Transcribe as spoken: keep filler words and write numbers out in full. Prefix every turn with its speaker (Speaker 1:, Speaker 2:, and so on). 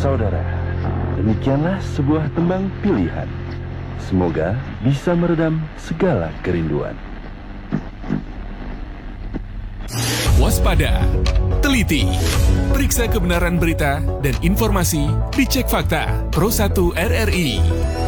Speaker 1: Saudara, demikianlah sebuah tembang pilihan. Semoga bisa meredam segala kerinduan.
Speaker 2: Waspada, teliti, periksa kebenaran berita dan informasi, dicek fakta. Pro satu R R I.